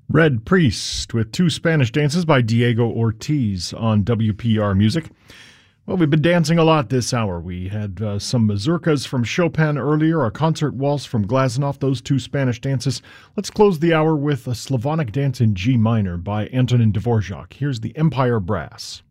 Red Priest with two Spanish dances by Diego Ortiz on WPR Music. Well, we've been dancing a lot this hour. We had some mazurkas from Chopin earlier, a concert waltz from Glazunov, those two Spanish dances. Let's close the hour with a Slavonic dance in G minor by Antonin Dvorak. Here's the Empire Brass.